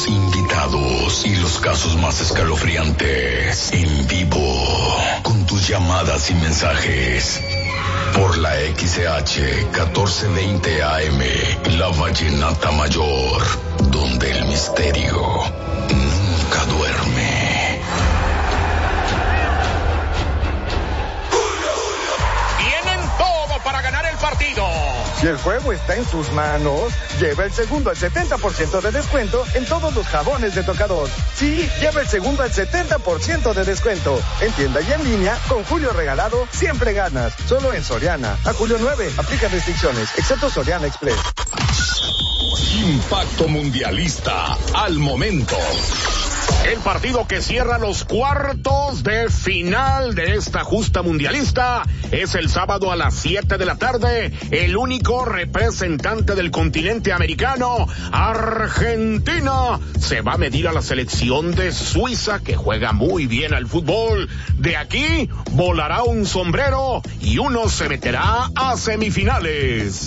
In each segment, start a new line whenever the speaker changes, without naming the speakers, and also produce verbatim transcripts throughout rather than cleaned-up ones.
los invitados y los casos más escalofriantes en vivo, con tus llamadas y mensajes. Por la X C H catorce veinte A M, La Vallenata Mayor, donde el misterio nunca duerme.
Tienen todo para ganar el partido.
Si el juego está en sus manos, lleva el segundo al setenta por ciento de descuento en todos los jabones de tocador. Sí, lleva el segundo al setenta por ciento de descuento. En tienda y en línea, con Julio Regalado, siempre ganas. Solo en Soriana. A julio nueve, aplica restricciones, excepto Soriana Express.
Impacto Mundialista al momento.
El partido que cierra los cuartos de final de esta justa mundialista es el sábado a las siete de la tarde. El único representante del continente americano, Argentina, se va a medir a la selección de Suiza, que juega muy bien al fútbol. De aquí volará un sombrero y uno se meterá a semifinales.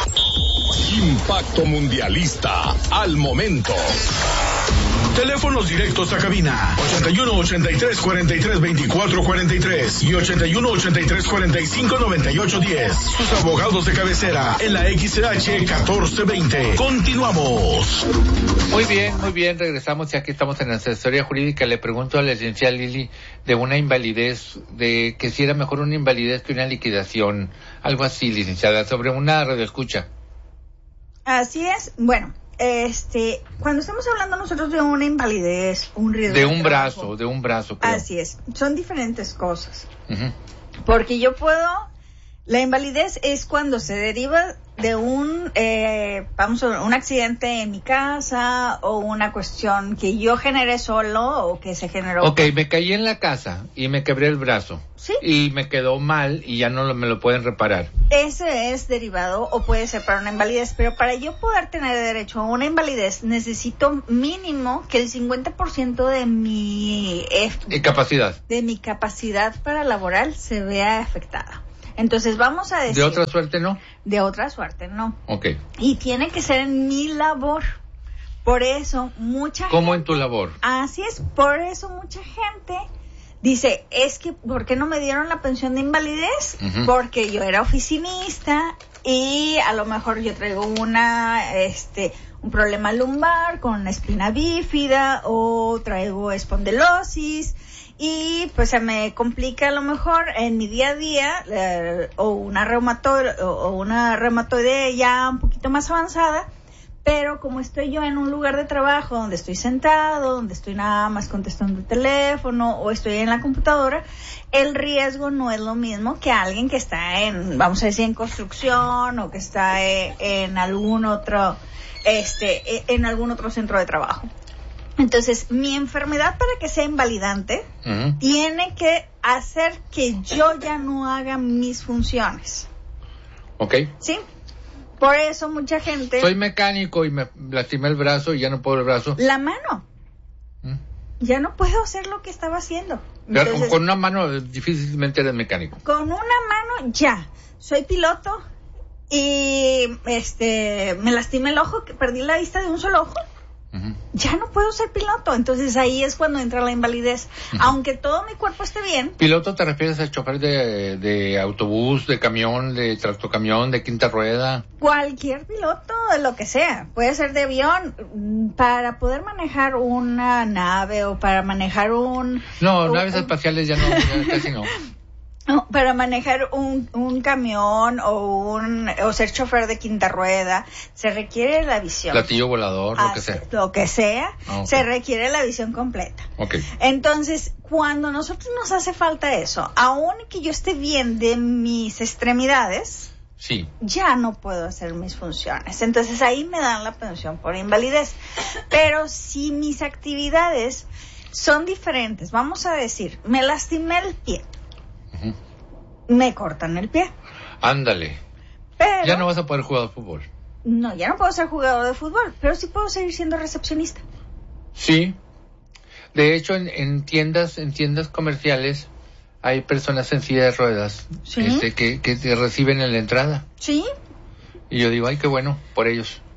Impacto Mundialista al momento.
Teléfonos directos a cabina ochenta y uno, ochenta y tres, cuarenta y tres, veinticuatro, cuarenta y tres y ochenta y uno, ochenta y tres, cuarenta y cinco, noventa y ocho, diez. Sus abogados de cabecera en la X C H catorce veinte. Continuamos.
Muy bien, muy bien, regresamos y aquí estamos en la asesoría jurídica. Le pregunto a la licenciada Lili de una invalidez, de que si era mejor una invalidez que una liquidación, algo así, licenciada, sobre una radioescucha.
Así es, bueno. Este, cuando estamos hablando nosotros de una invalidez, un riesgo
de un
de
brazo,
trabajo,
de un brazo, creo.
Así es, son diferentes cosas.
Uh-huh.
Porque yo puedo, la invalidez es cuando se deriva de un, eh, vamos a ver, un accidente en mi casa o una cuestión que yo generé solo o que se generó.
Ok, me caí en la casa y me quebré el brazo.
Sí.
Y me quedó mal y ya no lo, me lo pueden reparar.
Ese es derivado o puede ser para una invalidez, pero para yo poder tener derecho a una invalidez necesito mínimo que el cincuenta por ciento de mi eh,
¿Y capacidad?
de mi capacidad para laboral se vea afectada. Entonces vamos a decir...
¿De otra suerte no?
De otra suerte no.
Ok.
Y tiene que ser en mi labor. Por eso mucha
¿Cómo
gente...
en tu labor?
Así es, por eso mucha gente dice, es que, ¿por qué no me dieron la pensión de invalidez?
Uh-huh.
Porque yo era oficinista y a lo mejor yo traigo una, este, un problema lumbar con una espina bífida o traigo espondilosis y pues se me complica a lo mejor en mi día a día eh, o una reumatoide o una reumatoide ya un poquito más avanzada. Pero como estoy yo en un lugar de trabajo donde estoy sentado, donde estoy nada más contestando el teléfono o estoy en la computadora, el riesgo no es lo mismo que alguien que está en, vamos a decir, en construcción o que está en algún otro, este, en algún otro centro de trabajo. Entonces, mi enfermedad, para que sea invalidante, uh-huh, tiene que hacer que yo ya no haga mis funciones.
Ok.
¿Sí? Por eso mucha gente...
Soy mecánico y me lastimé el brazo y ya no puedo el brazo.
La mano. ¿Mm? Ya no puedo hacer lo que estaba haciendo. Entonces,
con una mano difícilmente eres mecánico.
Con una mano ya. Soy piloto y este me lastimé el ojo, que perdí la vista de un solo ojo. Uh-huh. Ya no puedo ser piloto, entonces ahí es cuando entra la invalidez. Uh-huh. Aunque todo mi cuerpo esté bien.
¿Piloto te refieres al chofer de, de autobús, de camión, de tractocamión, de quinta rueda?
Cualquier piloto, de lo que sea. Puede ser de avión. Para poder manejar una nave o para manejar un...
No,
un,
naves
un,
espaciales ya no, ya casi no.
No, para manejar un, un camión o un o ser chofer de quinta rueda se requiere la visión.
Platillo volador, lo que sea.
Lo que sea,
ah, okay.
Se requiere la visión completa.
Okay.
Entonces, cuando a nosotros nos hace falta eso, aun que yo esté bien de mis extremidades,
sí,
ya no puedo hacer mis funciones. Entonces ahí me dan la pensión por invalidez. Pero si mis actividades son diferentes, vamos a decir, me lastimé el pie. Uh-huh. Me cortan el pie.
Ándale.
Pero
ya no vas a poder jugar al fútbol.
No, ya no puedo ser jugador de fútbol, pero sí puedo seguir siendo recepcionista.
Sí. De hecho, en, en tiendas, en tiendas comerciales hay personas en silla de ruedas, ¿sí?, este, que, que te reciben en la entrada.
Sí.
Y yo digo, ay, qué bueno por ellos.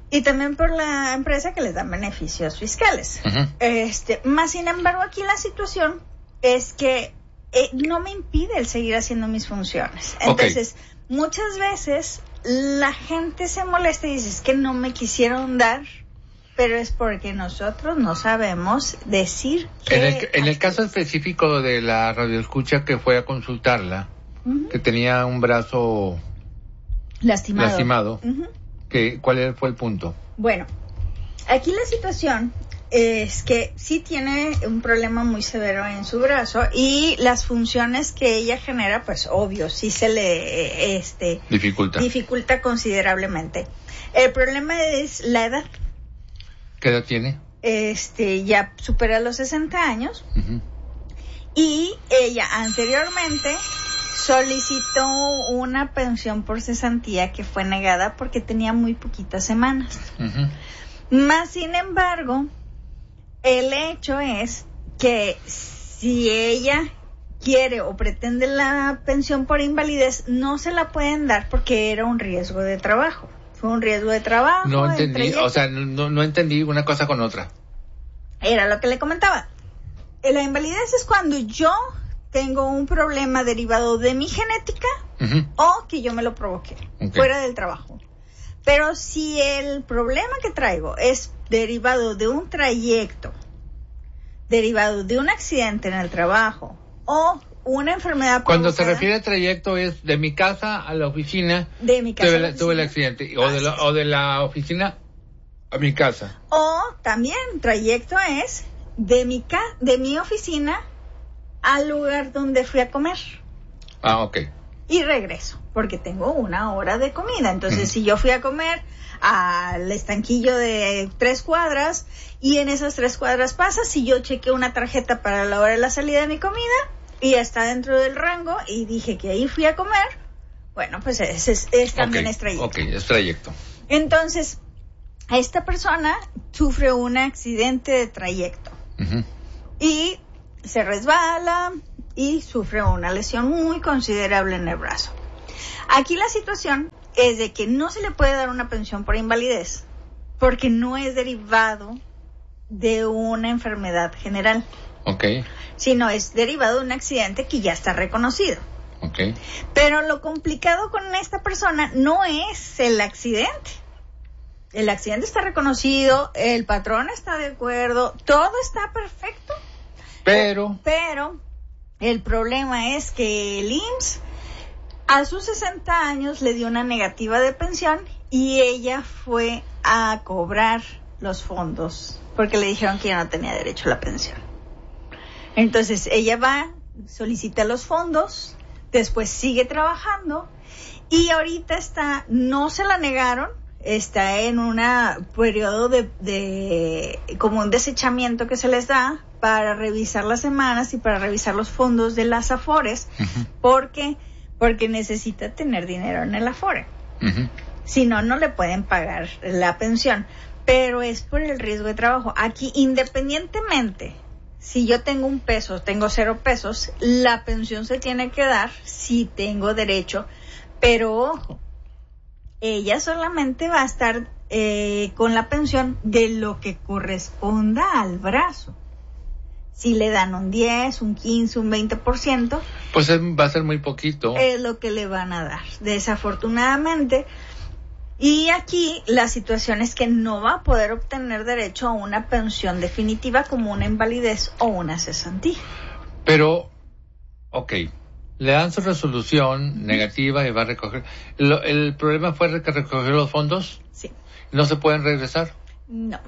y también por la empresa que les dan beneficios fiscales.
Uh-huh.
Este, más sin embargo, aquí la situación es que eh, no me impide el seguir haciendo mis funciones. Entonces, okay. muchas veces la gente se molesta y dice, es que no me quisieron dar, pero es porque nosotros no sabemos decir que...
En el, en el caso específico de la radioescucha que fue a consultarla, uh-huh. que tenía un brazo
lastimado,
lastimado
uh-huh.
que, ¿cuál fue el punto?
Bueno, aquí la situación es que sí tiene un problema muy severo en su brazo y las funciones que ella genera, pues obvio, sí se le este,
dificulta.
dificulta considerablemente. El problema es la edad.
¿Qué edad tiene?
Este, ya supera los sesenta años.
Uh-huh.
Y ella anteriormente solicitó una pensión por cesantía que fue negada porque tenía muy poquitas semanas.
Uh-huh.
Más sin embargo, el hecho es que si ella quiere o pretende la pensión por invalidez, no se la pueden dar porque era un riesgo de trabajo. Fue un riesgo de trabajo.
No entendí, o sea, no, no entendí una cosa con otra.
Era lo que le comentaba. La invalidez es cuando yo tengo un problema derivado de mi genética
uh-huh.
o que yo me lo provoqué, okay. fuera del trabajo. Pero si el problema que traigo es derivado de un trayecto, derivado de un accidente en el trabajo o una enfermedad
cuando provocada, se refiere a trayecto es de mi casa a la oficina,
de mi casa
tuve,
a la oficina.
tuve el accidente o de, la, o de la oficina a mi casa,
o también trayecto es de mi ca de mi oficina al lugar donde fui a comer.
Ah, ok.
Y regreso porque tengo una hora de comida. Entonces, uh-huh. si yo fui a comer al estanquillo de tres cuadras y en esas tres cuadras pasa, si yo chequeé una tarjeta para la hora de la salida de mi comida y está dentro del rango y dije que ahí fui a comer, bueno, pues es, es, es también
okay,
es trayecto.
Ok, es trayecto.
Entonces, esta persona sufre un accidente de trayecto
uh-huh.
y se resbala y sufre una lesión muy considerable en el brazo. Aquí la situación es de que no se le puede dar una pensión por invalidez porque no es derivado de una enfermedad general.
Okay.
Sino es derivado de un accidente que ya está reconocido.
Okay.
Pero lo complicado con esta persona no es el accidente. El accidente está reconocido, el patrón está de acuerdo, todo está perfecto.
Pero...
Pero el problema es que el I M S S a sus sesenta años le dio una negativa de pensión y ella fue a cobrar los fondos porque le dijeron que ya no tenía derecho a la pensión. Entonces ella va, solicita los fondos, después sigue trabajando y ahorita está, no se la negaron, está en un periodo de, de como un desechamiento que se les da para revisar las semanas y para revisar los fondos de las Afores, uh-huh. porque porque necesita tener dinero en el Afore.
Uh-huh.
Si no, no le pueden pagar la pensión, pero es por el riesgo de trabajo. Aquí, independientemente si yo tengo un peso, tengo cero pesos, la pensión se tiene que dar si tengo derecho. Pero ojo, ella solamente va a estar eh, con la pensión de lo que corresponda al brazo. Si le dan un diez, un quince, un veinte por ciento,
pues va a ser muy poquito.
Es lo que le van a dar, desafortunadamente. Y aquí la situación es que no va a poder obtener derecho a una pensión definitiva como una invalidez o una cesantía.
Pero, ok, le dan su resolución negativa y va a recoger. Lo, ¿El problema fue que recogió los fondos?
Sí.
¿No se pueden regresar?
No.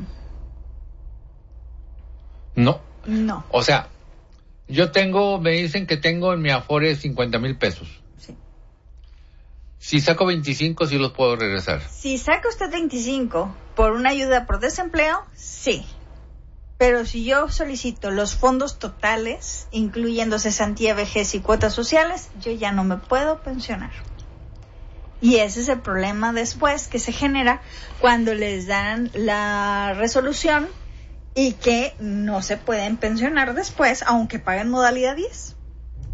No.
No.
O sea, yo tengo, me dicen que tengo en mi Afore cincuenta mil pesos.
Sí.
Si saco veinticinco, sí los puedo regresar.
Si saca usted veinticinco por una ayuda por desempleo, sí. Pero si yo solicito los fondos totales, incluyendo cesantía, vejez y cuotas sociales, yo ya no me puedo pensionar. Y ese es el problema después que se genera cuando les dan la resolución y que no se pueden pensionar después, aunque paguen modalidad diez,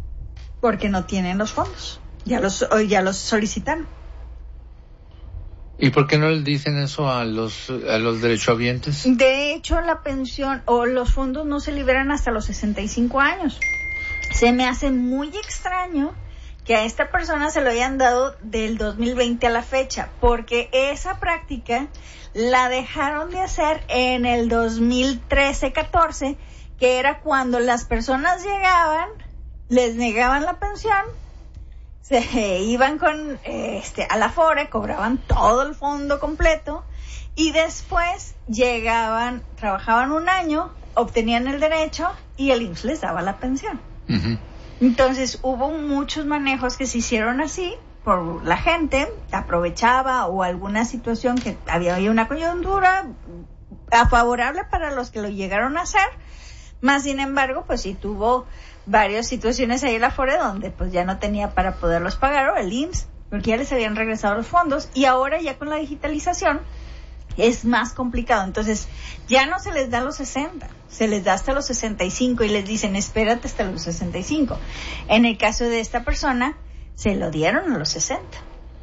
porque no tienen los fondos. Ya los, ya los solicitaron.
¿Y por qué no le dicen eso a los a los derechohabientes?
De hecho, la pensión o los fondos no se liberan hasta los sesenta y cinco años. Se me hace muy extraño que a esta persona se lo hayan dado del dos mil veinte a la fecha, porque esa práctica la dejaron de hacer en el dos mil trece catorce, que era cuando las personas llegaban, les negaban la pensión, se iban con este a la Afore, cobraban todo el fondo completo y después llegaban, trabajaban un año, obtenían el derecho y el I M S S les daba la pensión. Uh-huh. Entonces hubo muchos manejos que se hicieron así por la gente, aprovechaba o alguna situación que había, había una coyuntura favorable para los que lo llegaron a hacer, más sin embargo pues sí tuvo varias situaciones ahí en la Afore donde pues ya no tenía para poderlos pagar, o el I M S S, porque ya les habían regresado los fondos, y ahora ya con la digitalización es más complicado. Entonces ya no se les da a los sesenta, se les da hasta los sesenta y cinco y les dicen espérate hasta los sesenta y cinco. En el caso de esta persona se lo dieron a los sesenta.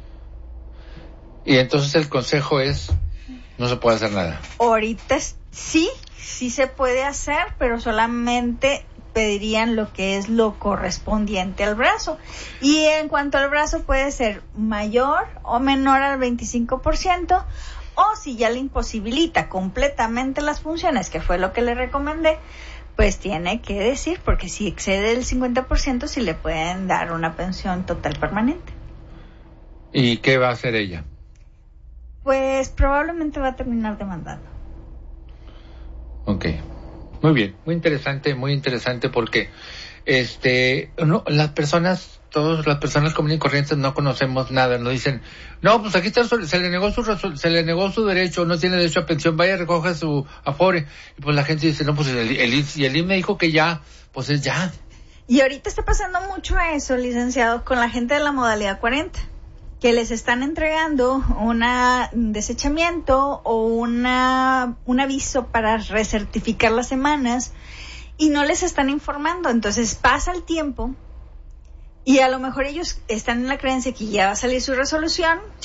Y entonces el consejo es no se puede hacer nada.
Ahorita sí, sí se puede hacer, pero solamente pedirían lo que es lo correspondiente al brazo. Y en cuanto al brazo puede ser mayor o menor al veinticinco por ciento, o si ya le imposibilita completamente las funciones, que fue lo que le recomendé, pues tiene que decir, porque si excede el cincuenta por ciento, sí le pueden dar una pensión total permanente.
¿Y qué va a hacer ella?
Pues probablemente va a terminar demandando.
Ok. Muy bien, muy interesante, muy interesante porque este, no, las personas, todas las personas comunes y corrientes no conocemos nada, nos dicen, no, pues aquí está, se le negó su se le negó su derecho, no tiene derecho a pensión, vaya recoge su Afore, y pues la gente dice, no, pues el, el, el I M S S, y el I M S S me dijo que ya, pues es ya.
Y ahorita está pasando mucho eso, licenciado, con la gente de la modalidad cuarenta, que les están entregando una, un desechamiento o una, un aviso para recertificar las semanas y no les están informando. Entonces pasa el tiempo y a lo mejor ellos están en la creencia que ya va a salir su resolución,